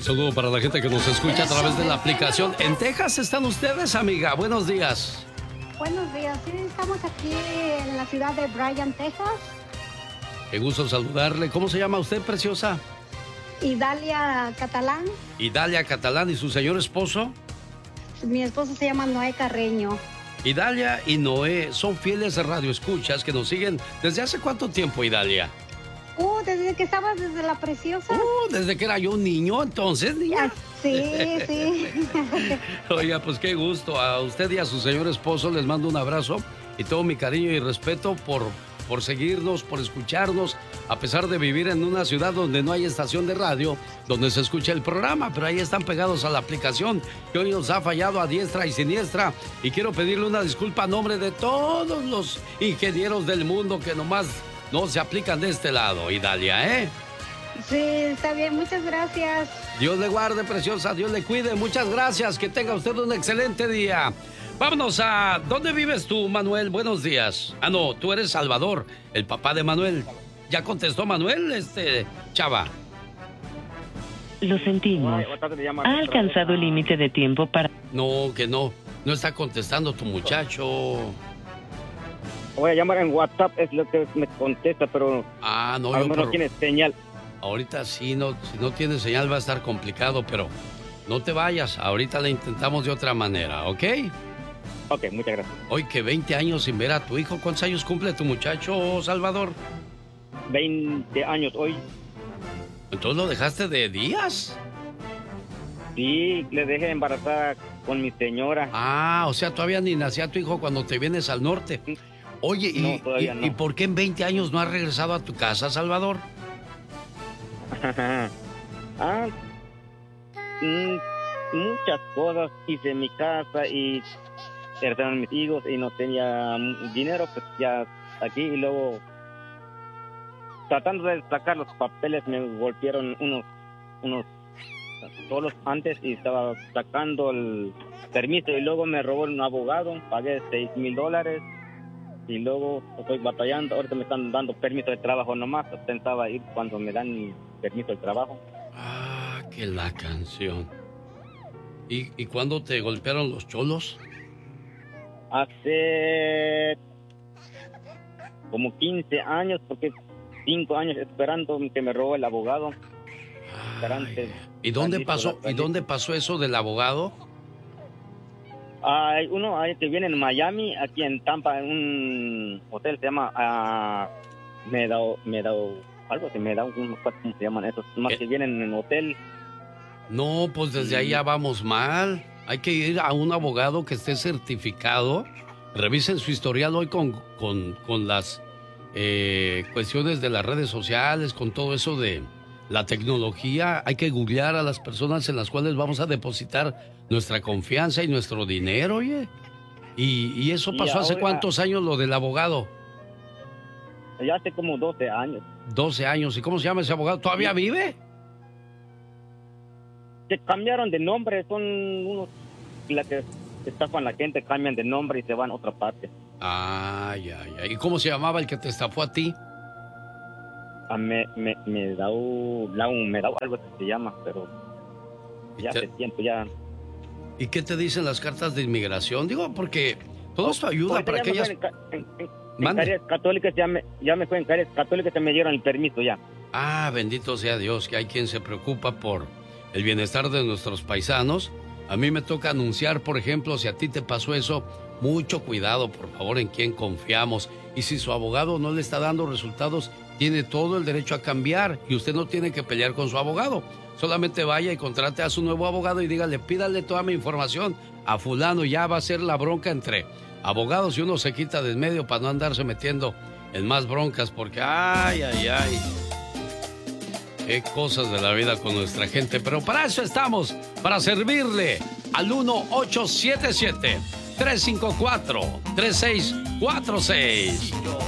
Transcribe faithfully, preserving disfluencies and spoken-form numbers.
Saludo para la gente que nos escucha a través de la aplicación. ¿En Texas están ustedes, amiga? Buenos días. Buenos días, sí, estamos aquí en la ciudad de Bryan, Texas. Qué gusto saludarle. ¿Cómo se llama usted, preciosa? Idalia Catalán. Idalia Catalán. ¿Y su señor esposo? Mi esposo se llama Noé Carreño. Idalia y Noé son fieles radioescuchas que nos siguen desde hace cuánto tiempo, Idalia. Uh, desde que estabas desde la Preciosa. Uh, desde que era yo un niño, entonces, niña. Sí, sí. Oiga, pues qué gusto. A usted y a su señor esposo les mando un abrazo y todo mi cariño y respeto por, por seguirnos, por escucharnos, a pesar de vivir en una ciudad donde no hay estación de radio, donde se escucha el programa, pero ahí están pegados a la aplicación que hoy nos ha fallado a diestra y siniestra. Y quiero pedirle una disculpa a nombre de todos los ingenieros del mundo que nomás no se aplican de este lado, Idalia, ¿eh? Sí, está bien, muchas gracias. Dios le guarde, preciosa, Dios le cuide, muchas gracias, que tenga usted un excelente día. Vámonos a... ¿Dónde vives tú, Manuel? Buenos días. Ah, no, tú eres Salvador, el papá de Manuel. ¿Ya contestó Manuel, este, chava? Lo sentimos. Ha alcanzado el límite de tiempo para... No, que no, no está contestando tu muchacho. Voy a llamar en WhatsApp, es lo que me contesta, pero ah, no, a lo yo, mejor pero, no tiene señal. Ahorita sí, no, si no tiene señal va a estar complicado, pero no te vayas, ahorita la intentamos de otra manera, ¿ok? Ok, muchas gracias. Hoy que veinte años sin ver a tu hijo, ¿cuántos años cumple tu muchacho, Salvador? veinte años hoy. ¿Entonces lo dejaste de días? Sí, le dejé embarazada con mi señora. Ah, o sea, todavía ni nacía tu hijo cuando te vienes al norte. Oye, ¿y, no, y, no. ¿y por qué en veinte años no has regresado a tu casa, Salvador? ah, mm, muchas cosas hice en mi casa y heredaron mis hijos y no tenía dinero, pues ya aquí y luego tratando de sacar los papeles me golpearon unos unos solos antes y estaba sacando el permiso y luego me robó un abogado, pagué seis mil dólares. Y luego estoy batallando, ahorita me están dando permiso de trabajo nomás, pensaba ir cuando me dan permiso de trabajo. Ah, que la canción. ¿Y, ¿Y cuándo te golpearon los cholos? Hace como quince años, porque cinco años esperando que me robó el abogado. Ay, ¿Y dónde pasó? ¿Y dónde pasó eso del abogado? Hay uno hay que viene en Miami, aquí en Tampa, en un hotel se llama uh, Meadow, Meadow, algo así, Meadow, ¿cómo se llaman esos? Más ¿Eh? que vienen en hotel. No, pues desde ahí ya vamos mal. Hay que ir a un abogado que esté certificado. Revisen su historial hoy con, con, con las eh, cuestiones de las redes sociales, con todo eso de la tecnología. Hay que googlear a las personas en las cuales vamos a depositar nuestra confianza y nuestro dinero, oye. ¿Y, y eso pasó y ahora, hace cuántos años lo del abogado? Ya hace como doce años. doce años. ¿Y cómo se llama ese abogado? ¿Todavía sí. vive? Se cambiaron de nombre, son unos la que estafan a la gente, cambian de nombre y se van a otra parte. Ah, ya, ya. ¿Y cómo se llamaba el que te estafó a ti? Ah, me, me, me da un, me da algo que se llama, pero ya te... hace tiempo ya. ¿Y qué te dicen las cartas de inmigración? Digo, porque todo esto ayuda oh, para aquellas... En, en, en, en Carías Católicas ya me, ya me fue en Carías Católicas, se me dieron el permiso ya. Ah, bendito sea Dios, que hay quien se preocupa por el bienestar de nuestros paisanos. A mí me toca anunciar, por ejemplo, si a ti te pasó eso, mucho cuidado, por favor, en quién confiamos. Y si su abogado no le está dando resultados, tiene todo el derecho a cambiar y usted no tiene que pelear con su abogado. Solamente vaya y contrate a su nuevo abogado y dígale, pídale toda mi información a fulano. Ya va a ser la bronca entre abogados y uno se quita de en medio para no andarse metiendo en más broncas porque, ay, ay, ay. Qué cosas de la vida con nuestra gente. Pero para eso estamos, para servirle al uno ocho siete siete, tres cinco cuatro, tres seis cuatro seis.